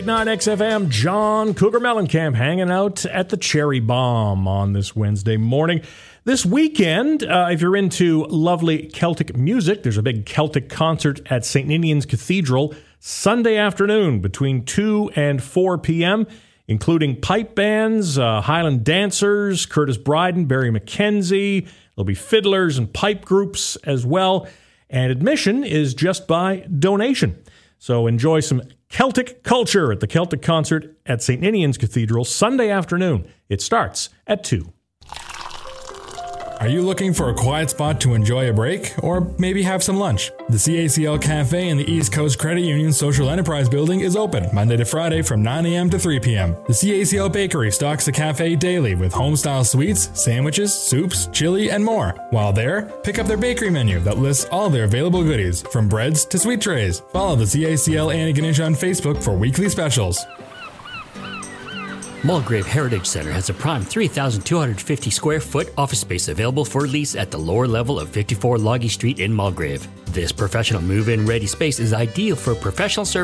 9XFM, John Cougar Mellencamp hanging out at the Cherry Bomb on this Wednesday morning. This weekend, if you're into lovely Celtic music, there's a big Celtic concert at St. Ninian's Cathedral Sunday afternoon between 2 and 4 p.m., including pipe bands, Highland dancers, Curtis Bryden, Barry McKenzie. There'll be fiddlers and pipe groups as well. And admission is just by donation. So enjoy some Celtic culture at the Celtic concert at St. Ninian's Cathedral Sunday afternoon. It starts at 2. Are you looking for a quiet spot to enjoy a break, or maybe have some lunch? The CACL Cafe in the East Coast Credit Union Social Enterprise Building is open Monday to Friday from 9 a.m. to 3 p.m. The CACL Bakery stocks the cafe daily with home-style sweets, sandwiches, soups, chili, and more. While there, pick up their bakery menu that lists all their available goodies, from breads to sweet trays. Follow the CACL Antigonish on Facebook for weekly specials. Mulgrave Heritage Center has a prime 3,250 square foot office space available for lease at the lower level of 54 Logie Street in Mulgrave. This professional move-in ready space is ideal for professional service